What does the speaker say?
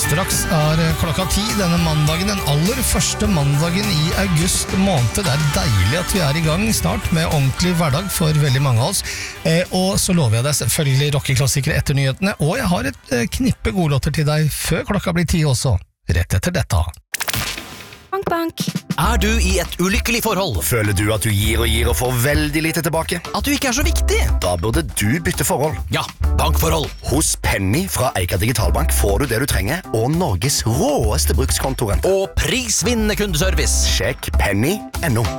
Straks klokka 10 denne mandagen, den aller første mandagen i august måned. Det deilig at vi i gang snart med ordentlig hverdag for veldig mange av oss. Og så lover jeg deg selvfølgelig rockeklassikere etter nyhetene, og jeg har et knippe godlåter til deg før klokka blir 10 også, rett etter dette. Bank, bank. Du i et ulykkelig forhold? Føler du at du gir og får veldig lite tilbake? At du ikke så viktig? Da burde du bytte forhold. Ja, bankforhold. Hos Penny fra Eika Digitalbank får du det du trenger, og Norges råeste brukskontorrente. Og prisvinnende kundeservice. Sjekk penny.no.